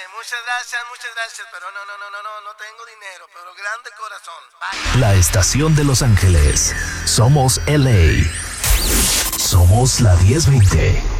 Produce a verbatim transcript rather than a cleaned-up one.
muchas gracias, muchas gracias, pero no, no, no, no, no, no tengo dinero, pero grande corazón. Bye. La estación de Los Ángeles. Somos L A. Somos la diez veinte.